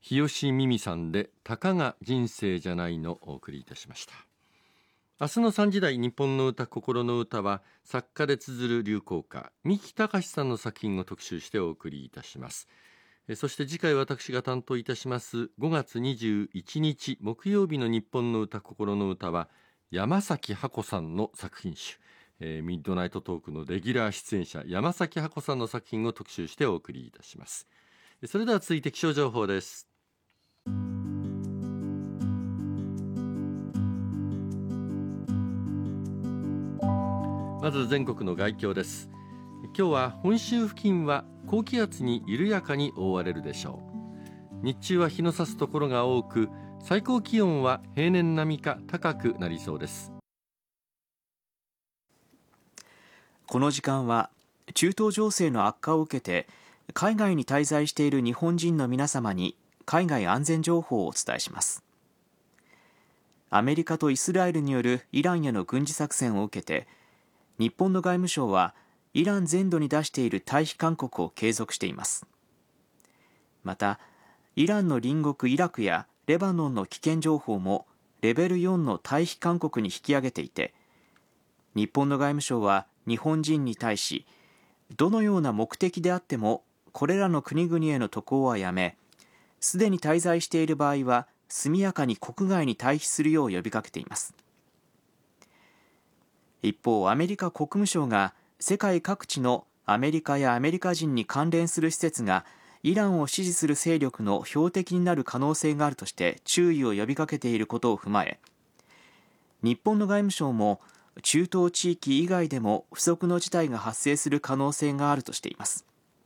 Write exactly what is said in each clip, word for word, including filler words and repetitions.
日吉美美さんでたかが人生じゃないのお送りいたしました。明日のさんじ台日本の歌心の歌は作家で綴る流行歌三木隆さんの作品を特集してお送りいたします。そして次回私が担当いたしますごがつにじゅういちにち木曜日の日本の歌心の歌は山崎ハコさんの作品集、えー、ミッドナイトトークのレギュラー出演者山崎ハコさんの作品を特集してお送りいたします。それでは続いて気象情報です。まず全国の概況です。今日は本州付近は高気圧に緩やかに覆われるでしょう。日中は日の差すところが多く、最高気温は平年並みか高くなりそうです。 この時間は中東情勢の悪化を受けて海外に滞在している日本人の皆様に海外安全情報をお伝えします。アメリカとイスラエルによるイランへの軍事作戦を受けて、日本の外務省はイラン全土に出している退避勧告を継続しています。また、イランの隣国イラクやレバノンの危険情報もレベルよんの退避勧告に引き上げていて、日本の外務省は日本人に対し、どのような目的であってもこれらの国々への渡航はやめ、すでに滞在している場合は速やかに国外に退避するよう呼びかけています。一方、アメリカ国務省が世界各地のアメリカやアメリカ人に関連する施設がイランを支持する勢力の標的になる可能性があるとして注意を呼びかけていることを踏まえ、日本の外務省も中東地域以外でも不測の事態が発生する可能性があるとしています。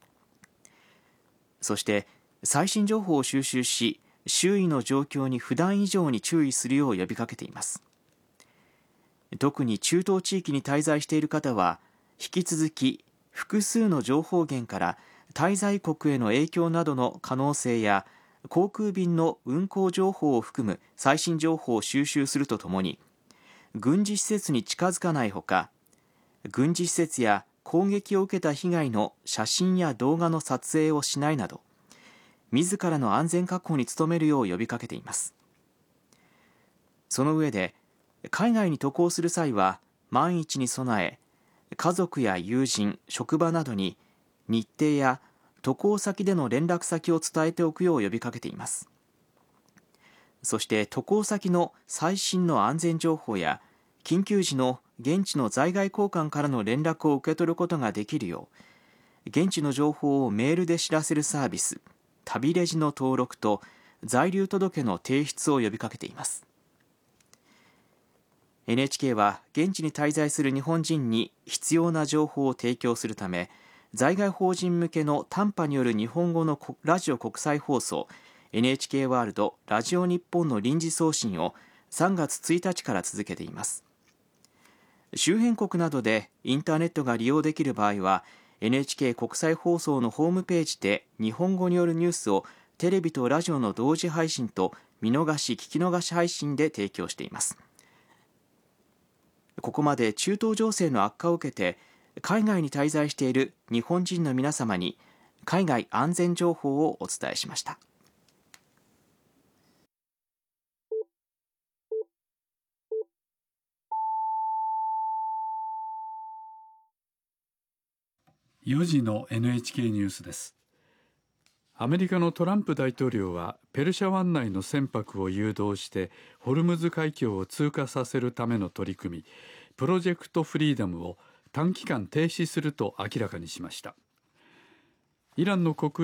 そして最新情報を収集し、周囲の状況に普段以上に注意するよう呼びかけています。特に中東地域に滞在している方は、引き続き複数の情報源から滞在国への影響などの可能性や航空便の運航情報を含む最新情報を収集するとともに、軍事施設に近づかないほか、軍事施設や攻撃を受けた被害の写真や動画の撮影をしないなど、自らの安全確保に努めるよう呼びかけています。その上で、海外に渡航する際は万一に備え、家族や友人、職場などに日程や渡航先での連絡先を伝えておくよう呼びかけています。そして渡航先の最新の安全情報や緊急時の現地の在外公館からの連絡を受け取ることができるよう、現地の情報をメールで知らせるサービス、旅レジの登録と在留届の提出を呼びかけています。エヌエイチケー は現地に滞在する日本人に必要な情報を提供するため、在外邦人向けの短波による日本語のラジオ国際放送 エヌエイチケー ワールドラジオ日本の臨時送信をさんがつついたちから続けています。周辺国などでインターネットが利用できる場合は エヌエイチケー 国際放送のホームページで日本語によるニュースをテレビとラジオの同時配信と見逃し聞き逃し配信で提供しています。ここまで中東情勢の悪化を受けて海外に滞在している日本人の皆様に海外安全情報をお伝えしました。 よじの エヌエイチケー ニュースです。アメリカのトランプ大統領はペルシャ湾内の船舶を誘導してホルムズ海峡を通過させるための取り組み、プロジェクトフリーダムを短期間停止すると明らかにしました。イランの国